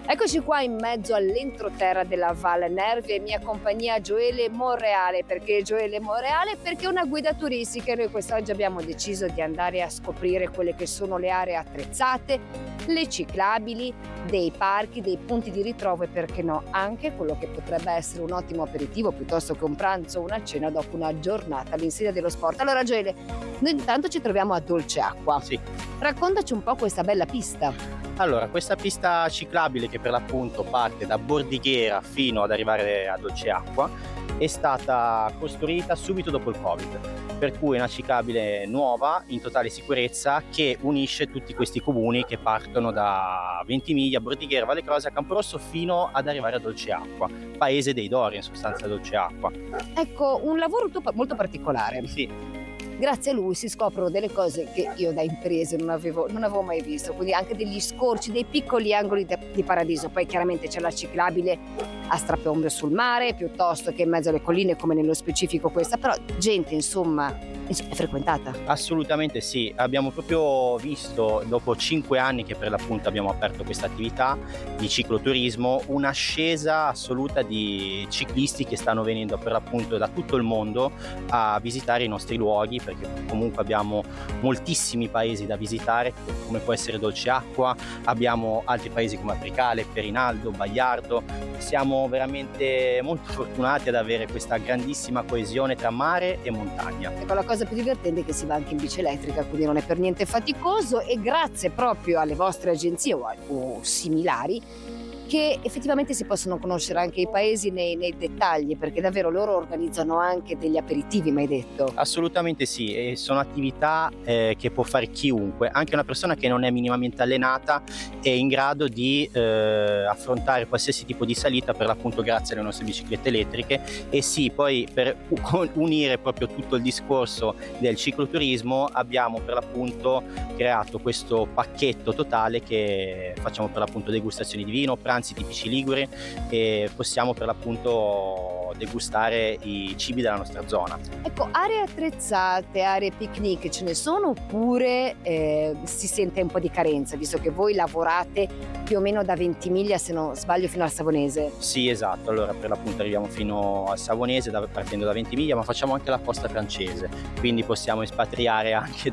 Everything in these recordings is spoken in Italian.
Eccoci qua in mezzo all'entroterra della Val Nervi e mia compagnia Gioele Monreale. Perché Gioele Monreale? Perché è una guida turistica e noi quest'oggi abbiamo deciso di andare a scoprire quelle che sono le aree attrezzate, le ciclabili, dei parchi, dei punti di ritrovo e perché no, anche quello che potrebbe essere un ottimo aperitivo piuttosto che un pranzo o una cena dopo una giornata all'insegna dello sport. Allora Gioele, noi intanto ci troviamo a Dolce Acqua. Sì. Raccontaci un po' questa bella pista. Allora, questa pista ciclabile che per l'appunto parte da Bordighera fino ad arrivare a Dolce Acqua è stata costruita subito dopo il Covid, per cui è una ciclabile nuova in totale sicurezza che unisce tutti questi comuni che partono da Ventimiglia, Bordighera, Valle Crosa, Camporosso fino ad arrivare a Dolce Acqua, paese dei Dori in sostanza Dolce Acqua. Ecco, un lavoro molto particolare. Sì. Grazie a lui si scoprono delle cose che io da imprese non avevo mai visto, quindi anche degli scorci, dei piccoli angoli di paradiso. Poi chiaramente c'è la ciclabile a strapiombo sul mare, piuttosto che in mezzo alle colline come nello specifico questa, però gente insomma è frequentata. Assolutamente sì, abbiamo proprio visto dopo 5 anni che per l'appunto abbiamo aperto questa attività di cicloturismo un'ascesa assoluta di ciclisti che stanno venendo per l'appunto da tutto il mondo a visitare i nostri luoghi, perché comunque abbiamo moltissimi paesi da visitare come può essere Dolce Acqua, abbiamo altri paesi come Apricale, Perinaldo, Bagliardo. Siamo veramente molto fortunati ad avere questa grandissima coesione tra mare e montagna. Ecco, la cosa più divertente è che si va anche in bici elettrica, quindi non è per niente faticoso e grazie proprio alle vostre agenzie o similari che effettivamente si possono conoscere anche i paesi nei dettagli, perché davvero loro organizzano anche degli aperitivi, mi hai detto. Assolutamente sì, e sono attività che può fare chiunque, anche una persona che non è minimamente allenata è in grado di affrontare qualsiasi tipo di salita per l'appunto grazie alle nostre biciclette elettriche. E sì, poi per unire proprio tutto il discorso del cicloturismo abbiamo per l'appunto creato questo pacchetto totale che facciamo per l'appunto degustazioni di vino, pranzi tipici liguri e possiamo per l'appunto degustare i cibi della nostra zona. Ecco, aree attrezzate, aree picnic ce ne sono oppure si sente un po' di carenza, visto che voi lavorate più o meno da Ventimiglia, se non sbaglio, fino al Savonese? Sì, esatto, allora per l'appunto arriviamo fino al Savonese partendo da Ventimiglia, ma facciamo anche la costa francese, quindi possiamo espatriare anche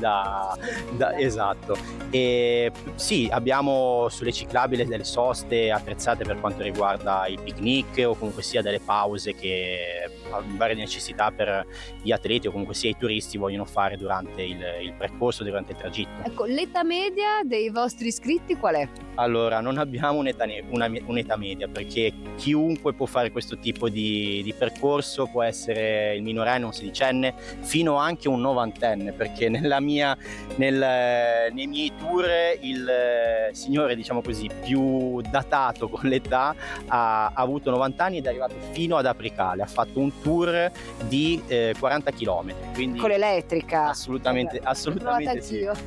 esatto. E sì, abbiamo sulle ciclabili delle soste attrezzate per quanto riguarda i picnic o comunque sia delle pause che varie necessità per gli atleti o comunque sia i turisti vogliono fare durante il percorso, durante il tragitto. Ecco, l'età media dei vostri iscritti qual è? Allora, non abbiamo un'età media perché chiunque può fare questo tipo di percorso, può essere il minorenne, un sedicenne, fino anche un novantenne, perché nei miei tour il signore, diciamo così, più datato con l'età ha avuto 90 anni ed è arrivato fino ad Apricale, ha fatto un tour di 40 km. Quindi con l'elettrica? assolutamente sì.